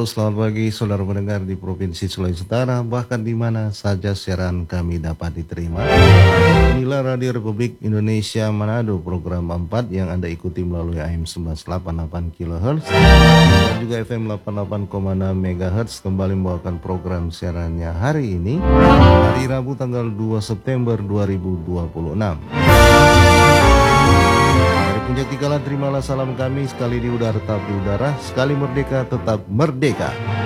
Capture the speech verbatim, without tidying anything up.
selamat pagi saudara pendengar di Provinsi Sulawesi Utara, bahkan di mana saja siaran kami dapat diterima. Inilah Radio Republik Indonesia Manado, program empat yang Anda ikuti melalui A M seribu sembilan ratus delapan puluh delapan kilohertz dan juga F M delapan puluh delapan koma enam megahertz, kembali membawakan program siarannya hari ini, hari Rabu tanggal dua September dua ribu dua puluh enam. Puncak Tinggalan, terimalah salam kami, sekali di udara tetap di udara, sekali merdeka tetap merdeka.